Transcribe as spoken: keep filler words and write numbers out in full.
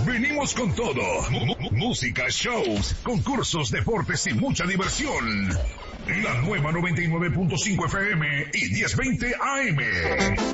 Venimos con todo. M- música, shows, concursos, deportes y mucha diversión. La nueva noventa y nueve punto cinco F M y diez veinte A M.